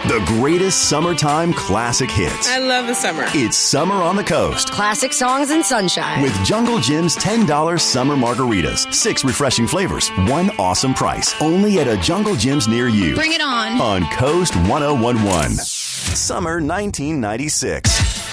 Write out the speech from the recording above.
The greatest summertime classic hits. I love the summer. It's Summer on the Coast. Classic songs and sunshine. With Jungle Jim's $10 summer margaritas. 6 refreshing flavors. 1 awesome price. Only at a Jungle Jim's near you. Bring it on. On Coast 1011. Summer 1996.